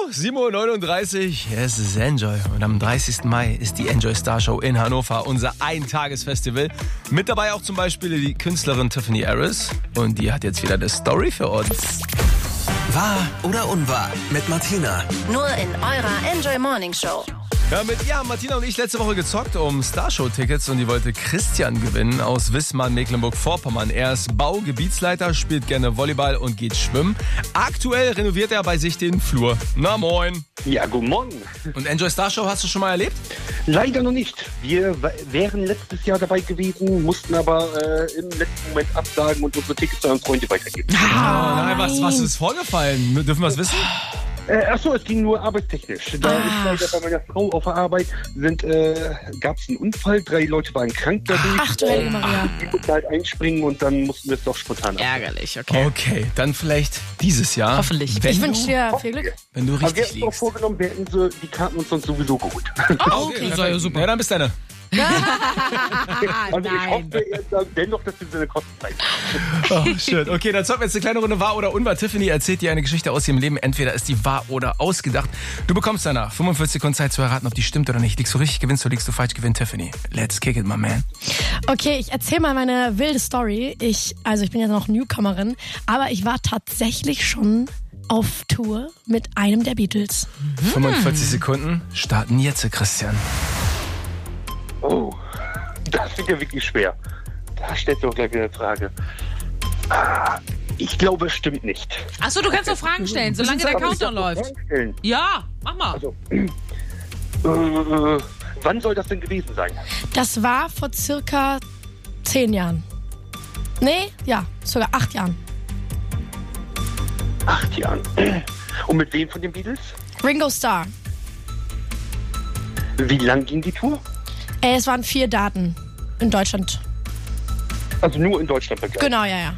7:39 Uhr, es ist Enjoy und am 30. Mai ist die Enjoy Star Show in Hannover, unser Eintagesfestival. Mit dabei auch zum Beispiel die Künstlerin Tiffany Harris und die hat jetzt wieder eine Story für uns. Wahr oder unwahr mit Martina. Nur in eurer Enjoy Morning Show. Ja, Martina und ich letzte Woche gezockt um Starshow-Tickets und die wollte Christian gewinnen aus Wismar, Mecklenburg-Vorpommern. Er ist Baugebietsleiter, spielt gerne Volleyball und geht schwimmen. Aktuell renoviert er bei sich den Flur. Na moin. Ja, guten Morgen. Und Enjoy Starshow hast du schon mal erlebt? Leider noch nicht. Wir wären letztes Jahr dabei gewesen, mussten aber im letzten Moment absagen und unsere Tickets an Freunde weitergeben. Nein, was ist vorgefallen? Dürfen wir es wissen? Achso, es ging nur arbeitstechnisch. Da ist leider bei meiner Frau auf der Arbeit gab es einen Unfall, 3 Leute waren krank dadurch. Ach du Heilige Maria. Die mussten halt einspringen und dann mussten wir es doch spontan absagen. Ärgerlich, okay. Okay, dann vielleicht dieses Jahr. Hoffentlich. Ich wünsche dir viel Glück. Wenn du Aber wir richtig hatten auch liegst. vorgenommen, wir hätten die Karten uns sonst sowieso geholt. Okay, das war ja super. Ja, dann bist deine. Also ich hoffe dennoch, dass wir seine Kosten zeigen. Oh, shit. Okay, dann zocken wir jetzt eine kleine Runde Wahr oder Unwahr. Tiffany erzählt dir eine Geschichte aus ihrem Leben. Entweder ist die wahr oder ausgedacht. Du bekommst danach 45 Sekunden Zeit zu erraten, ob die stimmt oder nicht. Liegst du richtig, gewinnst du, liegst du falsch, gewinnt Tiffany. Let's kick it, my man. Okay, ich erzähle mal meine wilde Story. Ich bin ja noch Newcomerin, aber ich war tatsächlich schon auf Tour mit einem der Beatles. 45 Sekunden starten jetzt, Christian. Oh, das wird ja wirklich schwer. Da stellt doch gleich wieder eine Frage. Ich glaube, es stimmt nicht. Achso, du kannst doch Fragen stellen, solange der Countdown läuft. Ja, mach mal. Also, wann soll das denn gewesen sein? Das war vor circa 10 Jahren. Nee, ja, sogar 8 Jahren. 8 Jahren. Und mit wem von den Beatles? Ringo Starr. Wie lang ging die Tour? Es waren 4 Daten in Deutschland. Also nur in Deutschland begleitet. Genau, ja.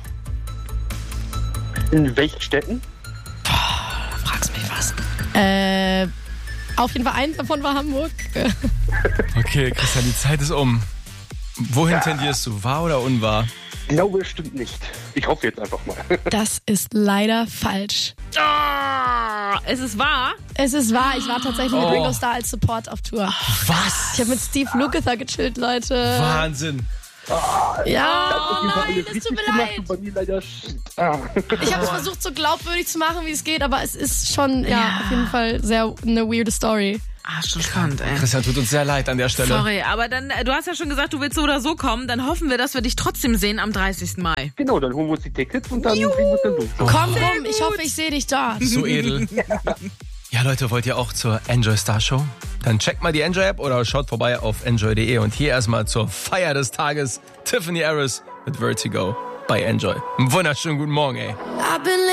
In welchen Städten? Fragst mich was. Auf jeden Fall eins davon war Hamburg. Okay, Christian, die Zeit ist um. Wohin tendierst du? Wahr oder unwahr? Ich glaube, es stimmt nicht. Ich hoffe jetzt einfach mal. Das ist leider falsch. Oh, es ist wahr. Es ist wahr, ich war tatsächlich mit Ringo Starr als Support auf Tour. Was? Ich habe mit Steve Lukather gechillt, Leute. Wahnsinn. Ja, nein, es tut mir leid. Bei mir leider Ich habe es versucht, so glaubwürdig zu machen, wie es geht, aber es ist schon, auf jeden Fall sehr eine weirde Story. Schon spannend, ey. Christian, tut uns sehr leid an der Stelle. Sorry, aber dann, du hast ja schon gesagt, du willst so oder so kommen. Dann hoffen wir, dass wir dich trotzdem sehen am 30. Mai. Genau, dann holen wir uns die Tickets und dann kriegen wir es dann durch. Komm rum, ich hoffe, ich sehe dich dort. So edel. Ja, Leute, wollt ihr auch zur Enjoy Star Show? Dann checkt mal die Enjoy App oder schaut vorbei auf enjoy.de. Und hier erstmal zur Feier des Tages Tiffany Harris mit Vertigo bei Enjoy. Einen wunderschönen guten Morgen, ey.